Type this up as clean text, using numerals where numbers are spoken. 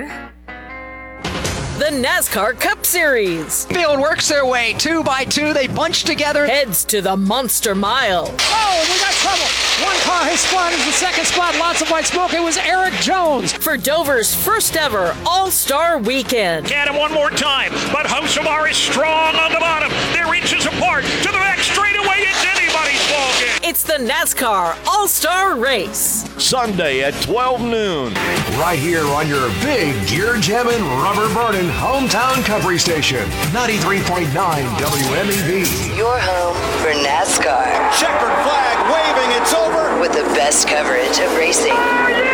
The NASCAR Cup Series. Field works their way 2 by 2. They bunch together. Heads to the Monster Mile. Oh, we got trouble. One car has spun as the second spot. Lots of white smoke. It was Eric Jones. For Dover's first ever All-Star Weekend. Get him one more time, but Hocevar is strong on the bottom. They're inches apart to the back straightaway. It's anybody's ballgame. It's the NASCAR All-Star Race. Sunday at 12 noon. Right here on your big gear jamming, rubber burning hometown country station, 93.9 WMEV. Your home for NASCAR. Checkered flag waving, it's over. With the best coverage of racing.